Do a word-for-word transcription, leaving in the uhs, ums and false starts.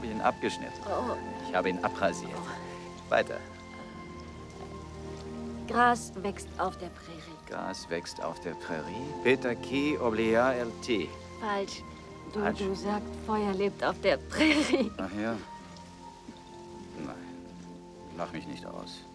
habe ihn abgeschnitten. Oh. Ich habe ihn abrasiert. Weiter. Gras wächst auf der Prärie. Gras wächst auf der Prärie. Peter Key, Oblea L T. Falsch. Du, Falsch? du sagst, Feuer lebt auf der Prärie. Ach ja. Nein. Lach mich nicht aus.